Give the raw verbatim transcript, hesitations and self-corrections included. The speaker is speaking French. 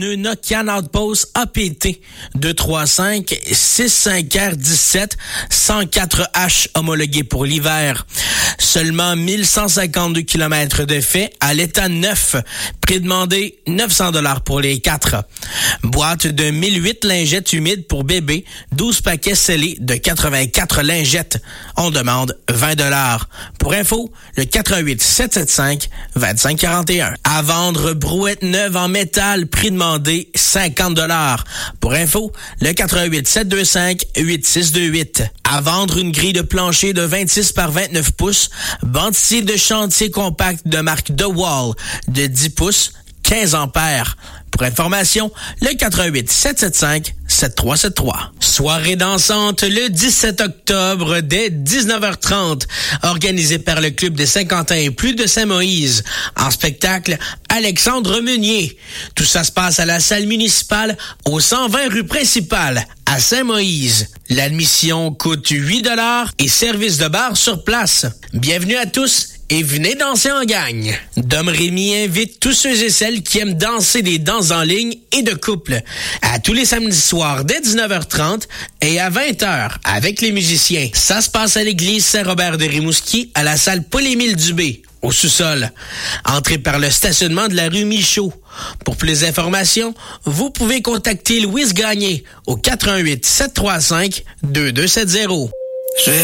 Le Nokian Outpost A P T deux trois cinq six cinq R dix-sept cent quatre H homologué pour l'hiver. Seulement mille cent cinquante-deux kilomètres de fait à l'état neuf. Prix demandé neuf cents dollars pour les quatre. Boîte de mille huit lingettes humides pour bébé, douze paquets scellés de quatre-vingt-quatre lingettes. On demande vingt dollars. Pour info, le quatre un huit sept sept cinq deux cinq quatre un. À vendre brouette neuve en métal, prix demandé cinquante dollars. Pour info, le quatre un huit sept deux cinq huit six deux huit. À vendre une grille de plancher de vingt-six par vingt-neuf pouces, bandicier de chantier compact de marque DeWalt de dix pouces, quinze ampères. Pour information, le quatre un huit sept sept cinq sept trois sept trois. Soirée dansante le dix-sept octobre dès dix-neuf heures trente, organisée par le Club des cinquante ans et plus de Saint-Moïse. En spectacle, Alexandre Meunier. Tout ça se passe à la salle municipale au cent vingt rue principale à Saint-Moïse. L'admission coûte huit dollars et service de bar sur place. Bienvenue à tous et venez danser en gang. Dom Rémy invite tous ceux et celles qui aiment danser des danses en ligne et de couple à tous les samedis soirs dès dix-neuf heures trente et à vingt heures avec les musiciens. Ça se passe à l'église Saint-Robert de Rimouski à la salle Paul-Émile Dubé, au sous-sol. Entrez par le stationnement de la rue Michaud. Pour plus d'informations, vous pouvez contacter Louise Gagné au quatre un huit sept trois cinq deux deux sept zéro.